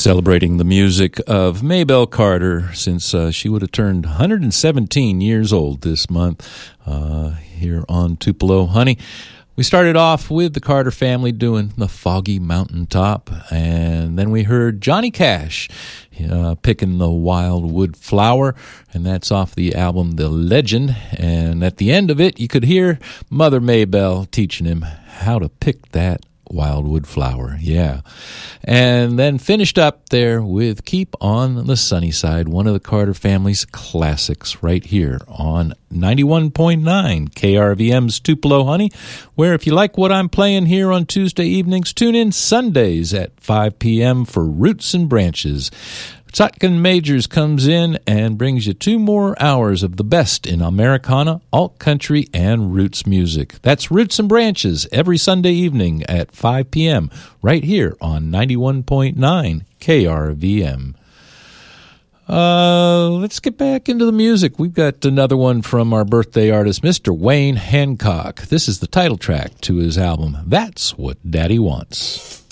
Celebrating the music of Maybelle Carter, since she would have turned 117 years old this month here on Tupelo Honey. We started off with the Carter family doing The Foggy Mountaintop, and then we heard Johnny Cash picking the Wildwood Flower, and that's off the album The Legend. And at the end of it, you could hear Mother Maybelle teaching him how to pick that Wildwood Flower, yeah. And then finished up there with Keep on the Sunny Side, one of the Carter family's classics, right here on 91.9 KRVM's Tupelo Honey, where if you like what I'm playing here on Tuesday evenings, tune in Sundays at 5 p.m. for Roots and Branches. Tzotkin Majors comes in and brings you 2 more hours of the best in Americana, alt country, and roots music. That's Roots and Branches every Sunday evening at 5 p.m. right here on 91.9 KRVM. Let's get back into the music. We've got another one from our birthday artist, Mr. Wayne Hancock. This is the title track to his album, That's What Daddy Wants.